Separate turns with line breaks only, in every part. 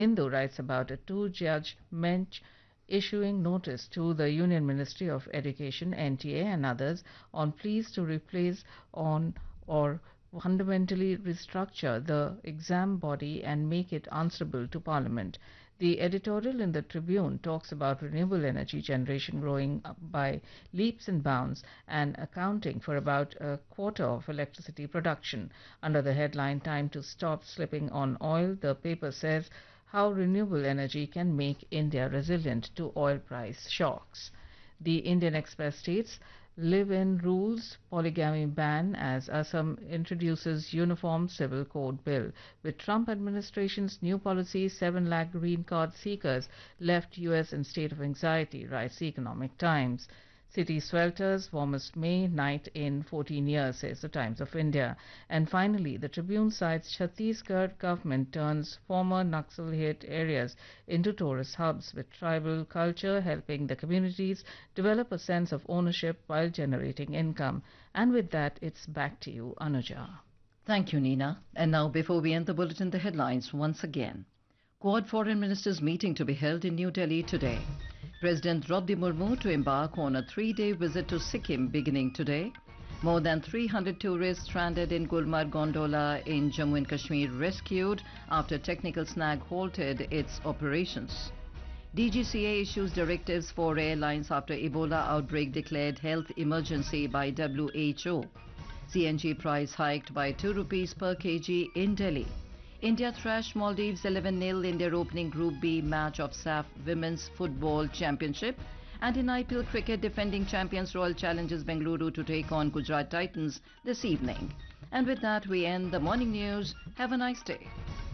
Hindu writes about a two-judge bench issuing notice to the Union Ministry of Education, NTA, and others on pleas to replace on or fundamentally restructure the exam body and make it answerable to Parliament. The editorial in the Tribune talks about renewable energy generation growing up by leaps and bounds and accounting for about a quarter of electricity production. Under the headline Time to Stop Slipping on Oil, the paper says how renewable energy can make India resilient to oil price shocks. The Indian Express states live-in rules, polygamy ban as Assam introduces uniform civil code bill. With Trump administration's new policy, 7 lakh green card seekers left US in state of anxiety, writes the Economic Times. City swelters, warmest May night in 14 years, says the Times of India. And finally, the Tribune cites Chhattisgarh government turns former Naxal-hit areas into tourist hubs with tribal culture helping the communities develop a sense of ownership while generating income. And with that, it's back to you, Anuja.
Thank you, Nina. And now, before we end the bulletin, the headlines once again. Quad foreign ministers meeting to be held in New Delhi today. President Draupadi Murmu to embark on a 3-day visit to Sikkim beginning today. More than 300 tourists stranded in Gulmarg gondola in Jammu and Kashmir rescued after technical snag halted its operations. DGCA issues directives for airlines after Ebola outbreak declared health emergency by WHO. CNG price hiked by 2 rupees per kg in Delhi. India thrashed Maldives 11-0 in their opening Group B match of SAF Women's Football Championship. And in IPL cricket, defending champions Royal Challengers Bengaluru to take on Gujarat Titans this evening. And with that, we end the morning news. Have a nice day.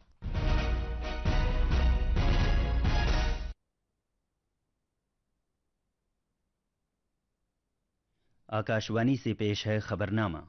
Akashvani से पेश है खबरनामा।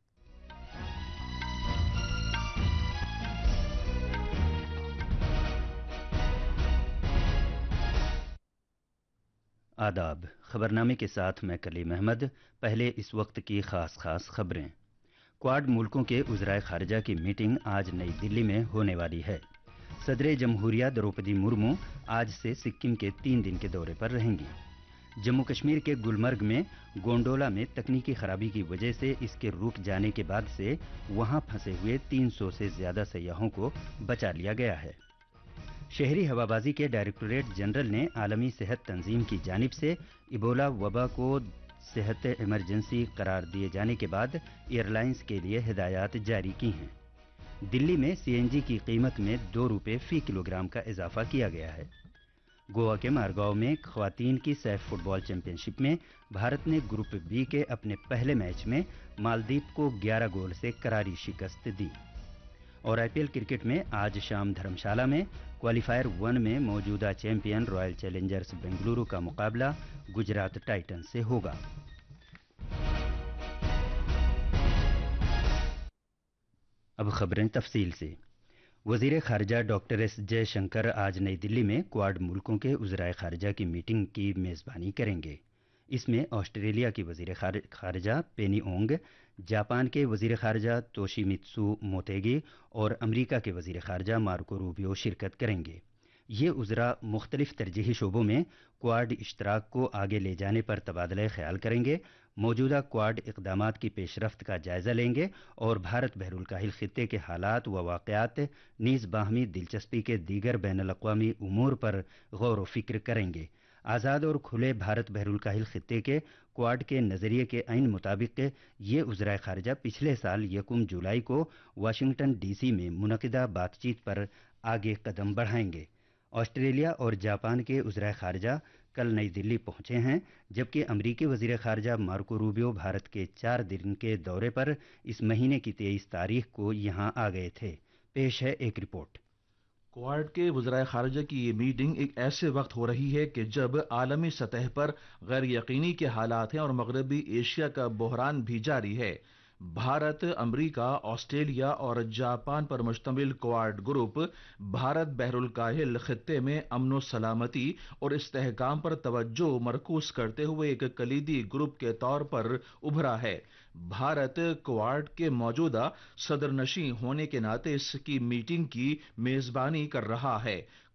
आदाब। खबरनामे के साथ मैं कलीम अहमद। पहले इस वक्त की खास खबरें। क्वाड मुल्कों के उज़राए खारजा की मीटिंग आज नई दिल्ली में होने वाली है। सदर जमहूरिया द्रौपदी मुर्मू आज से सिक्किम के 3 दिन के दौरे पर रहेंगी। जम्मू कश्मीर के गुलमर्ग में गोंडोला में तकनीकी खराबी की वजह से इसके रुक जाने के बाद से वहां फंसे हुए 300 से ज्यादा सयाहों को बचा लिया गया है। शहरी हवाबाजी के डायरेक्टोरेट जनरल ने आलमी सेहत तंजीम की जानिब से इबोला वबा को सेहत इमरजेंसी करार दिए जाने के बाद एयरलाइंस के लिए हिदायत जारी की हैं। दिल्ली में सीएनजी की कीमत में 2 रुपये फी किलोग्राम का इजाफा किया गया है। गोवा के मारगांव में ख्वातीन की सैफ फुटबॉल चैंपियनशिप में भारत ने ग्रुप बी के अपने पहले मैच में मालदीव को 11 गोल से करारी शिकस्त दी। और आईपीएल क्रिकेट में आज शाम धर्मशाला में क्वालिफायर 1 में मौजूदा चैंपियन रॉयल चैलेंजर्स बेंगलुरु का मुकाबला गुजरात टाइटंस से होगा। अब खबरें तफसील से। वजीर खारजा डॉक्टर एस जयशंकर आज नई दिल्ली में क्वाड मुल्कों के उज़राए खारजा की मीटिंग की मेज़बानी करेंगे। इसमें ऑस्ट्रेलिया की वजीर खारजा पेनी ओंग, जापान के वजीर खारजा तोशिमित्सु मोतेगी और अमरीका के वजीर खारजा मार्को रूबियो शिरकत करेंगे। ये उज़रा मुख्तलिफ तरजीही शोबों में क्वाड इश्तराक को आगे ले जाने पर तबादला ख्याल करेंगे, मौजूदा क्वाड इक़दामात की पेशरफ्त का जायज़ा लेंगे और भारत बहरुल खित्ते के हालात व वाक़यात नीज़ बाहमी दिलचस्पी के दीगर बैनुल अक़वामी उमूर पर गौर व फिक्र करेंगे। आज़ाद और खुले भारत बहरुल खित्ते के क्वाड के नज़रिए के ऐन मुताबिक ये उज़राए खारजा पिछले साल 1 जुलाई को वाशिंगटन डीसी में मुनक़िदा बातचीत पर आगे कदम बढ़ाएंगे। ऑस्ट्रेलिया और जापान के उज़राए खारजा कल नई दिल्ली पहुंचे हैं, जबकि अमरीकी वज़ीर खारजा मार्को रूबियो भारत के 4 दिन के दौरे पर इस महीने की 23 तारीख को यहां आ गए थे। पेश है एक रिपोर्ट।
क्वाड के वज़राए खारजा की ये मीटिंग एक ऐसे वक्त हो रही है कि जब आलमी सतह पर गैर यकीनी के हालात हैं और मगरबी एशिया का बहरान भी जारी है। भारत, अमेरिका, ऑस्ट्रेलिया और जापान पर मुश्तमिल क्वाड ग्रुप भारत बहरुल खित्ते में अमन सलामती और इस्तेहकाम पर तवज्जो मरकूज करते हुए एक कलीदी ग्रुप के तौर पर उभरा है। भारत क्वाड के मौजूदा सदरनशीं होने के नाते इसकी मीटिंग की मेजबानी कर रहा है।